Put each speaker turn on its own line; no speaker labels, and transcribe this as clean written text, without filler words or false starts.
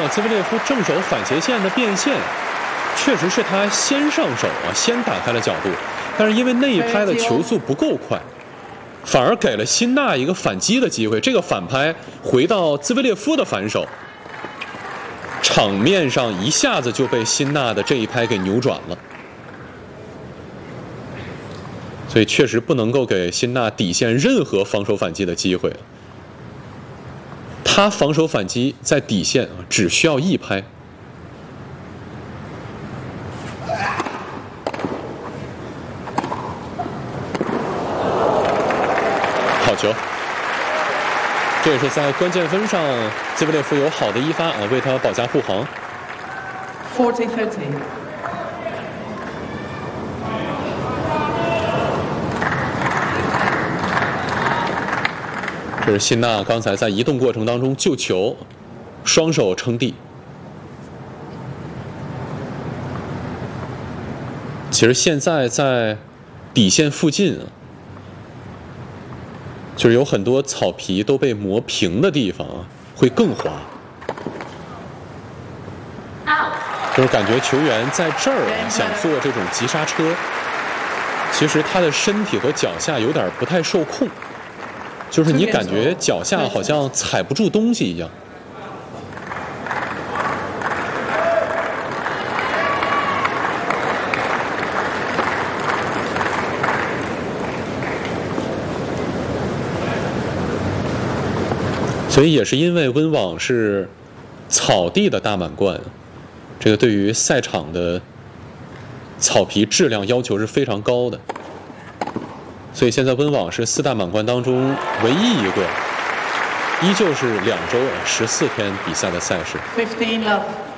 兹维列夫正手反斜线的变线，确实是他先上手啊，先打开了角度，但是因为那一拍的球速不够快，反而给了辛纳一个反击的机会。这个反拍回到兹维列夫的反手，场面上一下子就被辛纳的这一拍给扭转了。所以确实不能够给辛纳底线任何防守反击的机会。他防守反击在底线只需要一拍。好球！这也是在关键分上，兹维列夫有好的一发啊，为他保驾护航。
40-30。
这是辛纳刚才在移动过程当中救球，双手撑地。其实现在在底线附近，就是有很多草皮都被磨平的地方啊，会更滑。就是感觉球员在这儿想做这种急刹车，其实他的身体和脚下有点不太受控。就是你感觉脚下好像踩不住东西一样。所以也是因为温网是草地的大满贯，这个对于赛场的草皮质量要求是非常高的。所以现在温网是4大满贯当中唯一一个依旧是2周14天比赛的赛事。
15 love。